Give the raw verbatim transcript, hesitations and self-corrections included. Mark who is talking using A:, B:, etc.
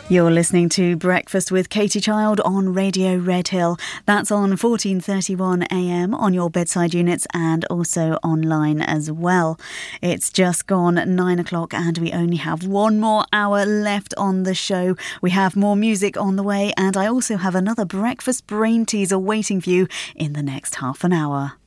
A: You're listening to Breakfast with Katie Child on Radio Redhill. That's on fourteen thirty-one a m on your bedside units and also online as well. It's just gone nine o'clock and we only have one more hour left on the show. We have more music on the way and I also have another breakfast brain teaser waiting for you in the next half an hour.